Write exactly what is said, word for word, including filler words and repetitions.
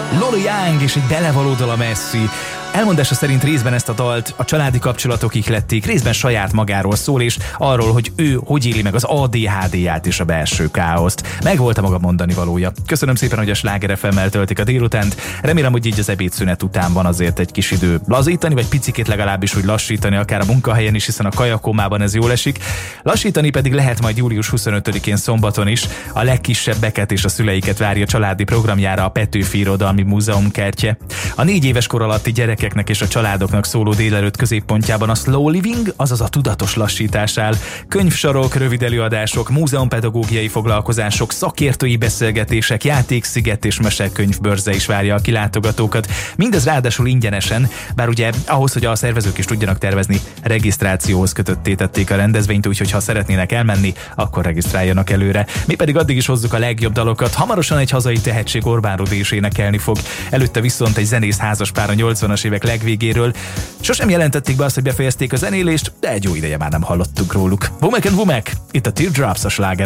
Lolo Young és egy belevaló dal a Messi. Elmondása szerint részben ezt a dalt a családi kapcsolatok ihlették, részben saját magáról szól, és arról, hogy ő hogy éli meg az á dé há dé-ját és a belső káoszt. Megvolt a maga mondani valója. Köszönöm szépen, hogy a Sláger ef em-mel töltik a délutánt. Remélem, hogy így az ebédszünet után van azért egy kis idő lazítani, vagy picikét legalábbis úgy lassítani, akár a munkahelyen is, hiszen a kajakomában ez jól esik. Lassítani pedig lehet majd július huszonötödikén szombaton is. A legkisebbeket és a szüleiket várja családi programjára a Petőfi Irodalmi Múzeum kertje. A négy éves kor alatti gyerekeknek és a családoknak szóló délelőtt középpontjában a slow living, azaz a tudatos lassítás áll. Könyvsarok, rövid előadások, múzeumpedagógiai foglalkozások, szakértői beszélgetések, játéksziget és mesekönyvbörze is várja a kilátogatókat. Mindez ráadásul ingyenesen, bár ugye ahhoz, hogy a szervezők is tudjanak tervezni, regisztrációhoz kötötté tették a rendezvényt, úgyhogy ha szeretnének elmenni, akkor regisztráljanak előre. Mi pedig addig is hozzuk a legjobb dalokat. Hamarosan egy hazai tehetség Orbán Rudi is énekelni fog. Előtte viszont egy zenész házaspár a nyolcvanas évek legvégéről. Sosem jelentették be azt, hogy befejezték a zenélést, de egy jó ideje már nem hallottuk róluk. Womek and Womek, itt a Teardrops a Sláger